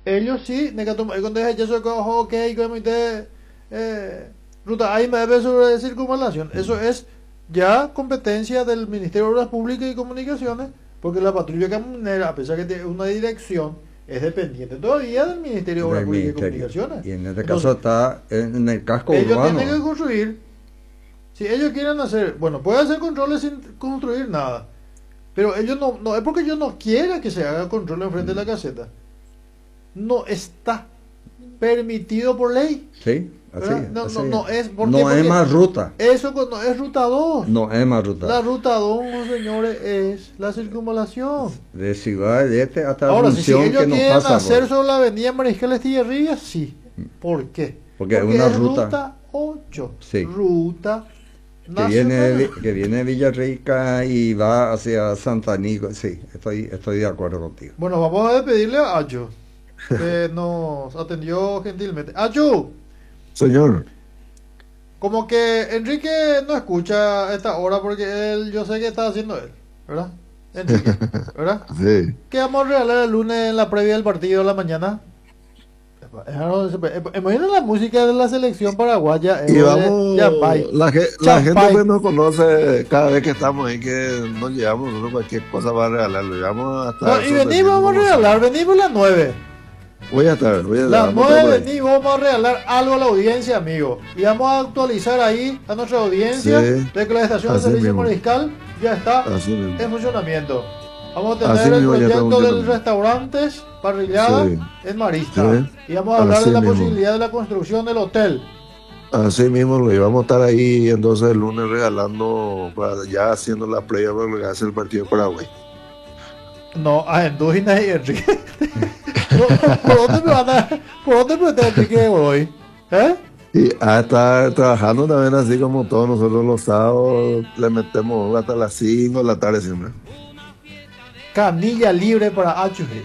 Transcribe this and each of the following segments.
ellos sí, cuando es eso que ok, comité, ruta A y B sobre circunvalación, eso es ya competencia del Ministerio de Obras Públicas y Comunicaciones, porque la patrulla camionera, a pesar que tiene una dirección, es dependiente todavía del Ministerio de Obras del Públicas y ministerio. Comunicaciones. Y en este Entonces, caso está en el casco ellos urbano. tienen que construir, si ellos quieren hacer, bueno, pueden hacer controles sin construir nada, pero ellos no es porque yo no quiera que se haga control enfrente de la caseta, no está permitido por ley. Sí, así, ¿Verdad? No, así no, no es, ¿por qué? no es Porque más ruta. eso no es ruta 2. No es más ruta. La ruta 2, señores, es la circunvalación. De Ciudad del Este hasta Ahora, si Asunción ellos que no quieren pasa hacer por. sobre la avenida Mariscal Estillería, sí. ¿Por qué? Porque es una es ruta 8. Sí. Ruta que viene, nacional. que viene de Villarrica y va hacia Santa Nico. Sí, estoy de acuerdo contigo. Bueno, vamos a despedirle a Acho, que nos atendió gentilmente. Acho, Señor, como que Enrique no escucha a esta hora porque él, yo sé que está haciendo él, ¿verdad? Enrique, ¿verdad? sí. ¿Qué vamos a regalar el lunes en la previa del partido de la mañana? Imagina la música de la selección paraguaya. Y vamos, Champay. la Champay. gente pues nos conoce cada vez que estamos ahí, que nos llevamos nosotros cualquier cosa para regalarlo. Y vamos a estar No, y venimos, vamos a regalar, venimos las 9. Voy a estar, Las vamos a estar 9 por ahí. venimos, vamos a regalar algo a la audiencia, amigo. Y vamos a actualizar ahí a nuestra audiencia Sí, de que la estación de así servicio mismo. mariscal ya está Así mismo. en funcionamiento. Vamos a Así tener el mismo ya está proyecto del funcionando. restaurantes parrillada Sí. en Marista. Sí. Y vamos a hablar Así de la mismo. posibilidad de la construcción del hotel. Así mismo lo íbamos a estar ahí entonces el lunes regalando, ya haciendo la playa para lo que hace el partido de Paraguay. No, a Endúgina y Enrique. ¿Por dónde me van a, por dónde me está Enrique hoy? ¿Eh? Y a estar trabajando también así como todos nosotros los sábados, le metemos hasta las 5 de la tarde siempre. Canilla libre para Achuji.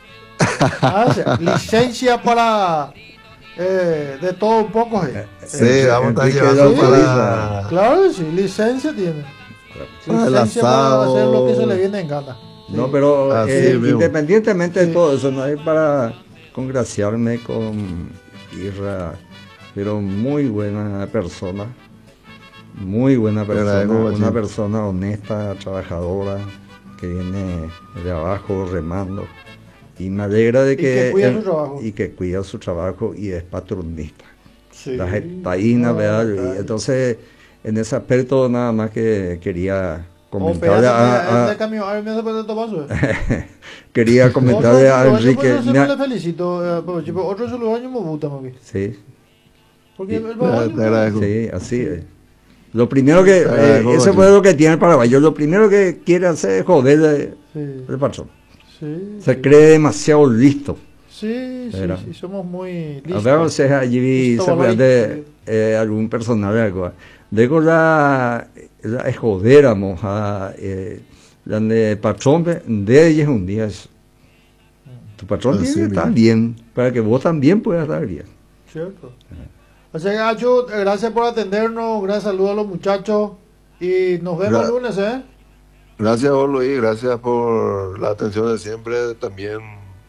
Licencia para de todo un poco. Sí, vamos a estar Enrique llevando ya para, Claro que sí, licencia tiene. para el Licencia para hacer lo que se le asado. viene en gana. Sí. No, pero Así mismo. independientemente Sí. de todo eso, no es para congraciarme con Irra, pero muy buena persona, agradezco, una Machín. persona honesta, trabajadora, que viene de abajo remando. Y me alegra de Y que cuida su trabajo. y que cuida su trabajo y es patronista. Sí. Las hectáreas, ¿verdad? claro. Y entonces, en ese aspecto nada más que quería Como comentarle pedazo de camión, a ver, me hace poner tomazo. quería comentarle a Enrique. Yo le felicito, otro celular año me gusta, mami. Sí, Porque Sí. el Te Paraguay- agradezco. sí, así es. Lo primero que, agradezco, eso Machín. fue lo que tiene el paraguayo, lo primero que quiere hacer es joder Sí, el patrón. sí, Se sí. cree demasiado listo. Sí, sí, Era. sí, somos muy A listos. ver, o sea, allí Listo, se balay. puede algún personaje algo. Luego la escodéramos a la de patrón de ellos un día. Tu patrón Así tiene que estar mismo. bien, para que vos también puedas estar bien. Cierto. O sea, Gacho, gracias por atendernos, gracias, saludos a los muchachos y nos vemos el lunes, ¿eh? Gracias a vos, Luis, gracias por la atención de siempre. También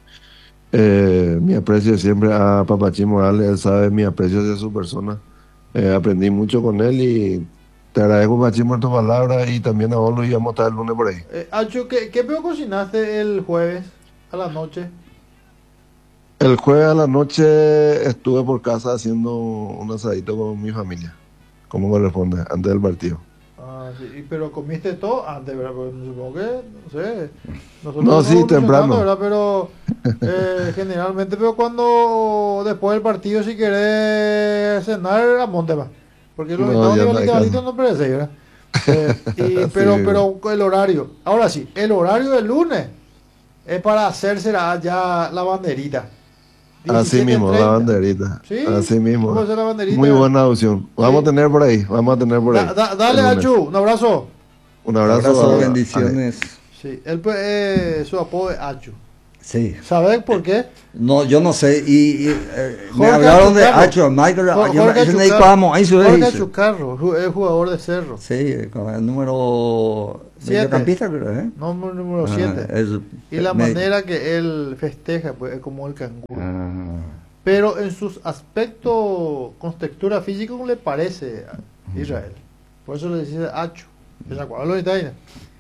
mi aprecio siempre a Papachín Morales, él sabe mi aprecio hacia su persona. Aprendí mucho con él y te agradezco, Papachín, por tus palabras y también a vos, Luis, vamos a estar el lunes por ahí. Acho, ¿qué peor cocinaste el jueves a la noche? El jueves a la noche estuve por casa haciendo un asadito con mi familia, como corresponde, antes del partido. Ah, sí, pero comiste todo antes, ¿verdad? Porque supongo que, no sé. Nosotros No, estamos sí, temprano. evolucionando, ¿verdad? Pero generalmente, pero cuando después del partido, si querés cenar, a monte va. Porque los No, invitados ya no hay nivel caso. no parece, ¿verdad? Sí. Pero el horario. Ahora sí, el horario del lunes es para hacerse ya la banderita. Así mismo, 17:30. la banderita. Sí, Así mismo. vamos a hacer la banderita. Muy buena opción. Vamos a tener por ahí, vamos a tener por ahí. Dale, el lunes. Achu, un abrazo. Un abrazo. Abrazo, a- bendiciones. Sí, su apodo es Achu. Sí. ¿Sabes por qué? No, yo no sé. Me Jorge hablaron de Achucarro. Acho, Michael. Jorge Yo no Achucarro. íbamos, ahí se Jorge dice. Achucarro, es jugador de Cerro. Sí, con el número Siete. mediocampista, creo, ¿eh? Número Ah, 7. es- Y la me- manera que él festeja, pues es como el canguro. pero en sus aspectos con textura física le parece a Israel. Por eso le dice Acho. ¿Se acuerdan los detalles?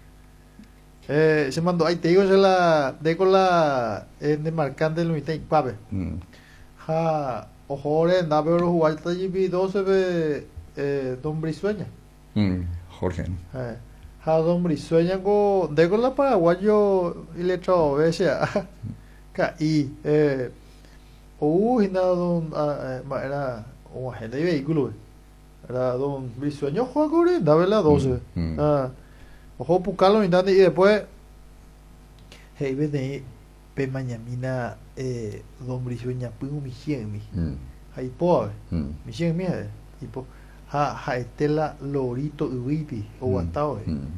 Se mandó, ahí te digo, de con la demarcante del Unité Pape. Ja, ojo, anda, pero jugar allí 12 Don Brisueña. Jorge. Ja, Don Brisueña con la paraguayo y le trajo veces y nada, era un agente de vehículo. Era Don Brisueño juega con él, daba la 12. Ojo, buscarlo y después hey, vete pe mañana Don Brisueña pongo mi mi ahí pobre mi mi tipo ha estela lorito uipi o guatao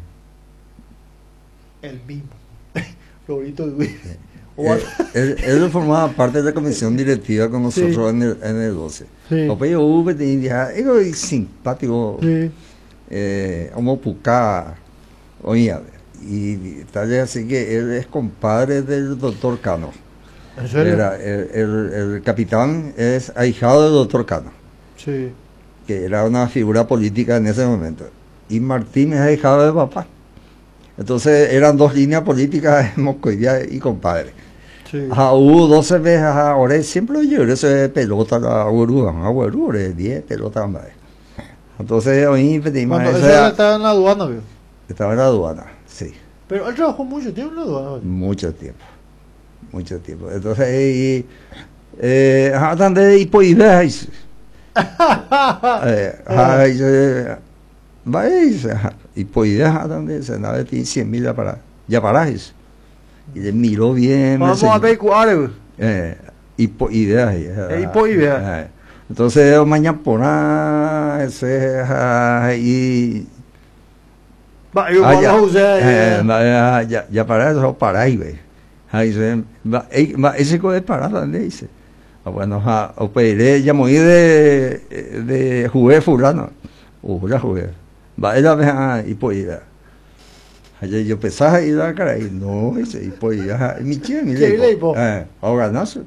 el mismo lorito uipi. Él formaba parte de la comisión directiva con nosotros en el 12. Sí. O yo hubo es simpático. Sí. Como Pucá, oía, y tal así que él es compadre del doctor Cano. ¿En serio? Era, el capitán es ahijado del doctor Cano, Sí. que era una figura política en ese momento. Y Martín es ahijado de papá. Entonces eran dos líneas políticas, Moscoivia y compadre. Sí. Hubo 12 veces ahora, siempre yo eso es pelota, agüero, 10 pelotas más. Entonces hoy pedimos. Cuando él estaba en la aduana, vio. Estaba en la aduana, sí. Pero él trabajó mucho tiempo en la aduana, ¿vio? Mucho tiempo. Entonces, donde y pues veis. Vais, y pues donde se nada tiene 100.000 ya paráis. Y le miró bien. Vamos a ver cuál y pues ideas. Entonces, mañana por y ya para eso paráis, güey. Ese es parado, ¿dónde dice? Bueno, o pediré, ya morí de jugué fulano. Ya jugué. Va, ella ve, y pues ya. Ayer yo pensaba ir a cara y no, y pues ya, mi chico, mi leipo. Ahora no sé.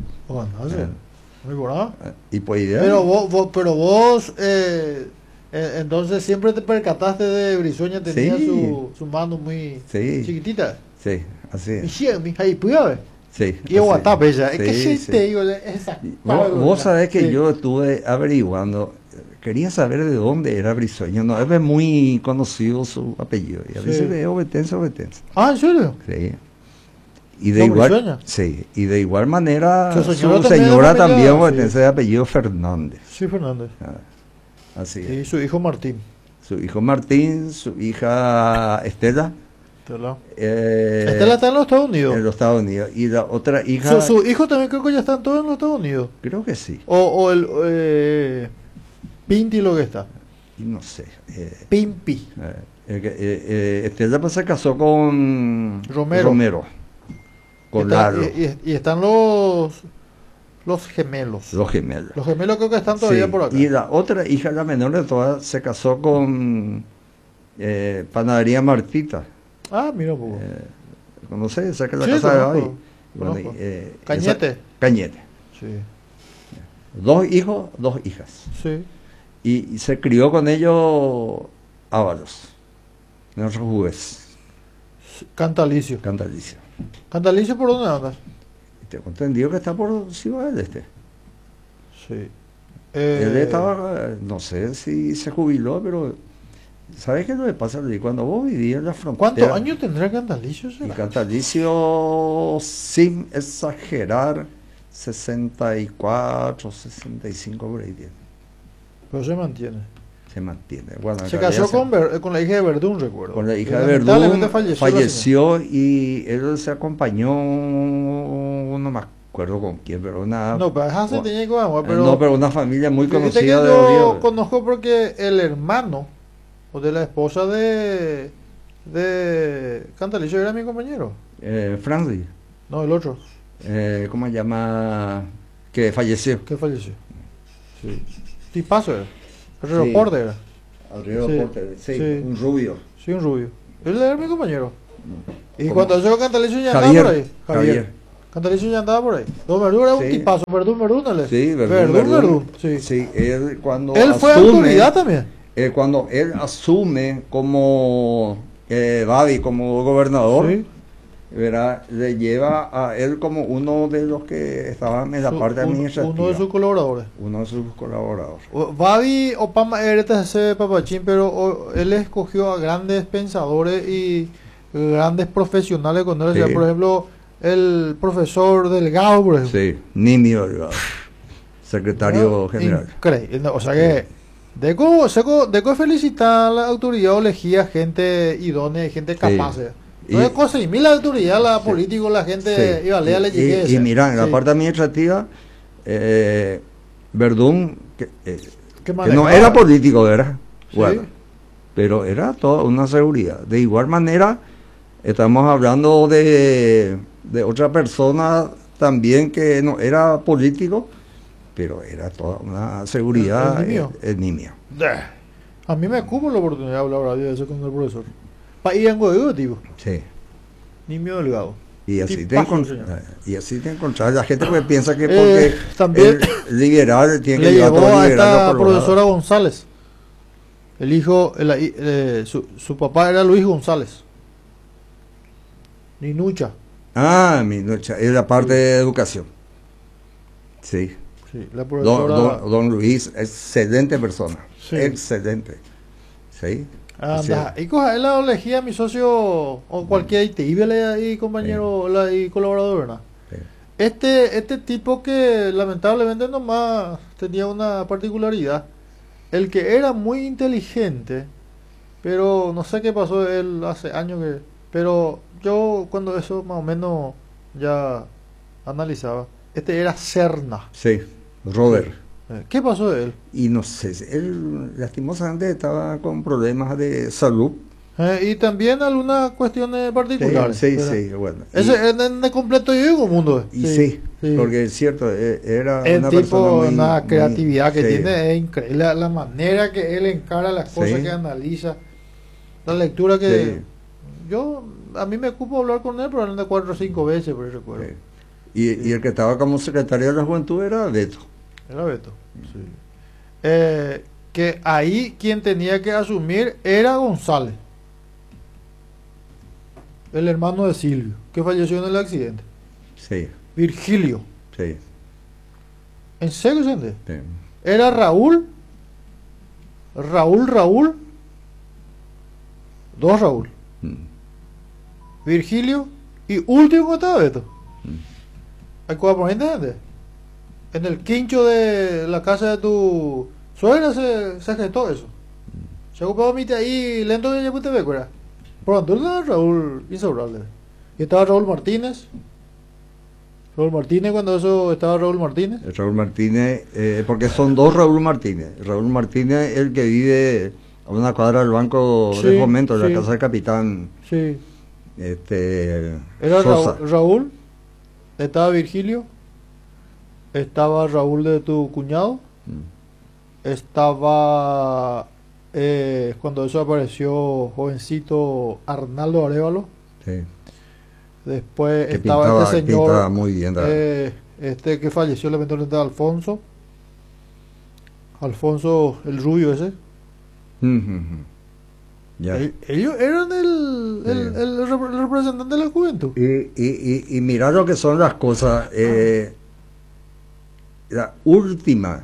Muy bueno. Y pues ya. Pero vos entonces siempre te percataste de Brisueña, tenía su mano muy chiquitita. Sí, así es. Mi chico, mi ahí, pues sí. Y WhatsApp ella, es que te digo, esa. Vos sabés que yo estuve averiguando. Quería saber de dónde era Brisueña. No, es muy conocido su apellido. Y a veces veo Obetense. Ah, ¿en serio? Sí. Y de igual, Brisueña? sí. Y de igual manera, su señora también Obetense de apellido Fernández. Sí, Fernández. Así es. Y su hijo Martín. Su hijo Martín, su hija Estela. Estela está en los Estados Unidos. En los Estados Unidos. Y la otra hija. Su hijo también creo que ya están todos en los Estados Unidos. Creo que sí. O el Pinti lo que está. No sé. Pimpi. Estela pues se casó con Romero. Con Lalo. Y están los gemelos. Los gemelos. Los gemelos creo que están todavía por acá. Y la otra hija, la menor de todas, se casó con Panadería Martita. Ah, mira un poco. ¿Conocés? Esa que es la casa de hoy. Bueno, Cañete. Cañete. Sí. 2 hijos, 2 hijas. Sí. Y se crió con ellos Ábalos, nuestros jugués. Cantalicio. ¿Cantalicio por dónde andas? Tengo entendido que está por Ciudad del Este. Sí. Él estaba, no sé si se jubiló, pero ¿sabes qué es lo que pasa? Cuando vos vivías en la frontera. ¿Cuántos años tendrá Cantalicio? Y Cantalicio, sin exagerar, 64, 65 por ahí tiene. Pero se mantiene. Bueno, se casó con la hija de Verdún, recuerdo. Con la hija de Verdún, falleció y él se acompañó, no me acuerdo con quién, pero una... No, pero tenía que amor, pero... No, pero una familia muy conocida que de yo Oviedo. Conozco porque el hermano o de la esposa de Cantalicio era mi compañero. Francis. No, el otro. ¿Cómo se llama? Que falleció. Sí. Tipazo era. Herrero Porte era. Herrero Porte, sí, un rubio. Sí, un rubio. Él era mi compañero. Y cuando llegó Cantalicio ya andaba por ahí. Cantalicio ya andaba por ahí. Don Verdún era un Sí. tipazo. Verdún, ¿no? Sí, Verdún. Sí. Sí, él cuando Él fue autoridad también. cuando él asume como Babi, como gobernador, Sí. ¿verdad? Le lleva a él como uno de los que estaban en la parte administrativa. Uno de sus colaboradores. Uno de sus colaboradores. Babi Opama ese papachín, pero él escogió a grandes pensadores y grandes profesionales con él. O sea, Sí. por ejemplo, el profesor Delgado, por ejemplo. Sí, Nimio Delgado, secretario general. Increíble. O sea que Deco felicita a la autoridad, elegía gente idónea y gente capaz. No es cosa y mil la autoridad, la política, la gente Sí. iba a leer, Y mira, en la parte administrativa, Verdún, que no era político, ¿verdad? Sí. Bueno, pero era toda una seguridad. De igual manera, estamos hablando de otra persona también que no era político, pero era toda una seguridad. ¿El Nimio? A mí me cupo la oportunidad de hablar de eso con el profesor. Pa' ir en Godeo, tipo. Sí. Nimio Delgado. Y así, Tipazo, y así te encontrás. La gente pues piensa que porque también el liberal tiene que le llevar llevó todo a liberal esta por los profesora lados. González. El hijo, su papá era Luis González. Ninucha. Ah, mi noche, es la parte de educación. Sí. Sí, la profesora. Don Luis, excelente persona. Sí. Excelente. Sí. Anda, y coja, él la elegía a mi socio o cualquier y compañero y colaborador, ¿verdad? Sí. Este tipo que lamentablemente nomás tenía una particularidad, el que era muy inteligente, pero no sé qué pasó él hace años que, pero yo cuando eso más o menos ya analizaba, este era Serna. Sí, Robert. ¿Qué pasó de él? Y no sé, él lastimosamente estaba con problemas de salud. Y también algunas cuestiones particulares. Sí, ¿verdad? sí, bueno. Ese en el completo yo digo mundo. Y sí, porque es cierto, era el una tipo, persona muy, una creatividad que sí. tiene es increíble. La manera que él encara las cosas, Sí. que analiza, la lectura que Sí. a mí me ocupo hablar con él, probablemente 4 o 5 veces, por eso recuerdo. Sí. Y el que estaba como secretario de la juventud era Beto. Era Beto. Sí. Que ahí quien tenía que asumir era González, el hermano de Silvio, que falleció en el accidente. Sí, Virgilio. sí. ¿En serio, gente? Sí. Era Raúl, dos Raúl, Virgilio y último que estaba Beto. Hay cosas por gente. En el quincho de la casa de tu suegra se gestó eso. Se ocupaba mi ahí lento de Yaputepe, ¿verdad? Pronto era Raúl insaurrable. Y estaba Raúl Martínez. Raúl Martínez, cuando eso estaba Raúl Martínez. Raúl Martínez, porque son dos Raúl Martínez. Raúl Martínez, el que vive a una cuadra del Banco de Fomento, de la casa del capitán. Sí. Era Raúl, estaba Virgilio, estaba Raúl de tu cuñado, estaba cuando eso apareció jovencito Arnaldo Arévalo. Sí. Después que estaba pintaba, este señor pintaba muy bien, este que falleció lamentablemente, Alfonso el rubio ese. Ya. Ellos eran el representante de la juventud. Y mira lo que son las cosas. La última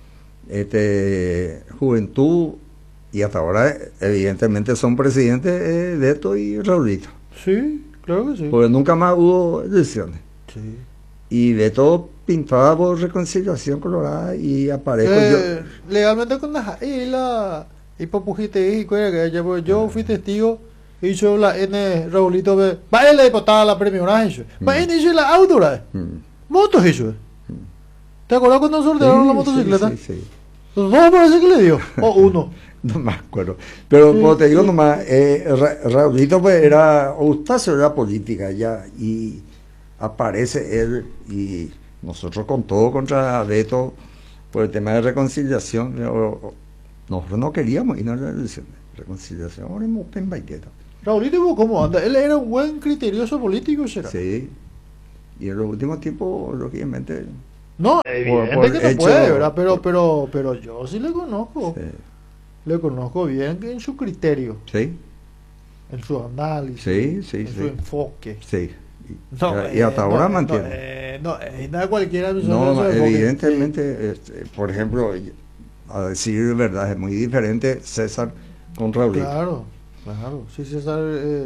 juventud, y hasta ahora evidentemente son presidentes Beto y Raulito. Sí, claro que sí. Porque nunca más hubo elecciones. Sí. Y Beto pintaba por Reconciliación Colorada y aparezco legalmente con la y popujite y que yo fui testigo y yo la N Raulito va la diputada la premio eso va en eso la autora motos eso. ¿Te acuerdas cuando sortearon la motocicleta? Sí. Los dos parece que le dio o uno. No me acuerdo. Pero como te digo nomás, Raulito pues era Eustacio de la política ya, y aparece él y nosotros con todo contra Beto por el tema de reconciliación. Nosotros no queríamos ir a la elección de reconciliación, ahora hemos en Baqueta. Raulito, ¿cómo anda? Él era un buen criterioso político, ¿será? Sí. Y en los últimos tiempos, lógicamente, No, evidente por que no hecho- puede, ¿verdad? Pero yo sí le conozco. sí, Le conozco bien en su criterio, sí, en su análisis, sí, sí, en su sí, enfoque. sí. No, Y hasta ahora no, mantiene. No, nada cualquiera No, su enfoque. evidentemente, por ejemplo, a decir verdad, es muy diferente César con Raúl. Claro, claro. Sí, César,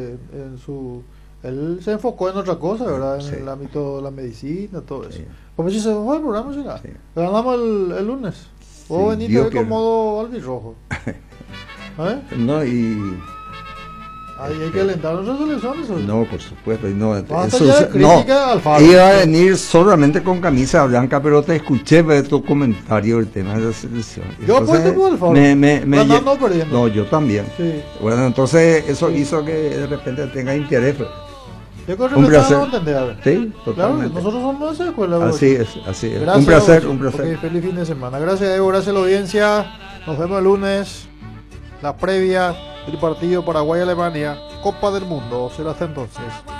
él se enfocó en otra cosa, ¿verdad? En Sí. el ámbito de la medicina, todo eso. Sí. Como si se fue el programa, será. Sí. Ganamos el lunes. Vos Sí, venís Dios hoy con quiera. modo albirrojo. ¿Eh? No, y Hay que alentar a nuestras selecciones hoy. no, por supuesto, y no, Basta eso, ya de crítica al Faro. iba a venir solamente con camisa blanca, pero te escuché ver tu comentario del tema de la selección. Yo Entonces, apuesto por el Faro. me Ganando o perdiendo. No, yo también. Sí. Bueno, entonces eso Sí. hizo que de repente tenga interés. Pues. Yo creo Un que placer. no entender, a ver. Sí, Claro, totalmente. nosotros somos de esa escuela. bro. Así es, así es. Gracias, Un placer, Ocho. un placer. Ok, feliz fin de semana. Gracias, Evo. Gracias a la audiencia. Nos vemos el lunes. La previa del partido Paraguay-Alemania. Copa del Mundo. Será hasta entonces.